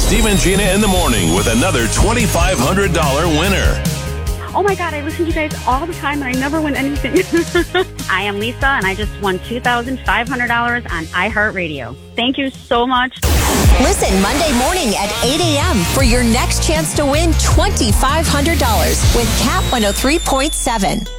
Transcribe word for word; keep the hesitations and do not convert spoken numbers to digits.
Steve and Gina in the morning with another twenty-five hundred dollars winner. Oh my God, I listen to you guys all the time and I never win anything. I am Lisa and I just won two thousand five hundred dollars on iHeartRadio. Thank you so much. Listen Monday morning at eight a.m. for your next chance to win twenty-five hundred dollars with Cat one oh three point seven.